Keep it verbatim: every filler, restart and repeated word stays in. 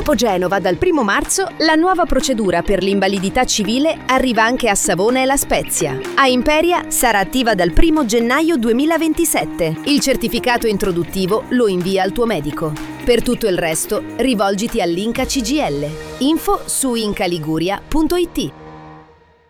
Dopo Genova, dal primo marzo, la nuova procedura per l'invalidità civile arriva anche a Savona e La Spezia. A Imperia sarà attiva dal primo gennaio duemilaventisette. Il certificato introduttivo lo invia al tuo medico. Per tutto il resto, rivolgiti all'Inca C G I L. Info su incaliguria punto it.